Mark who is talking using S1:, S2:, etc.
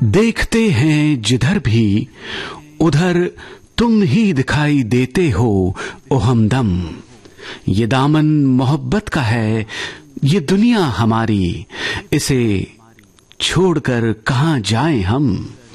S1: देखते हैं जिधर भी उधर तुम ही दिखाई देते हो ओ हमदम। ये दामन मोहब्बत का है, ये दुनिया हमारी, इसे छोड़कर कहां जाएं हम।